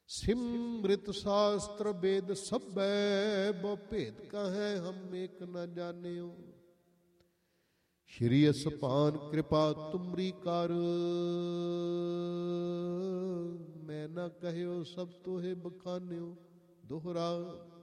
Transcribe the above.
ਸਿਮ੍ਰਿਤ ਸ਼ਾਸਤਰ ਵੇਦ ਸਭੈ, ਬਹੁ ਭੇਦ ਕਹੈ ਹਮ ਏਕ ਨ ਜਾਣਿਓ। ਸ਼੍ਰੀ ਅਸਪਾਨ ਕਿਰਪਾ ਤੁਮਰੀ ਕਰ, ਮੈਂ ਨਾ ਕਹਿਓ ਸਭ ਤੋਹੇ ਬਖਾਨਿਓ। ਦੋਹਰਾ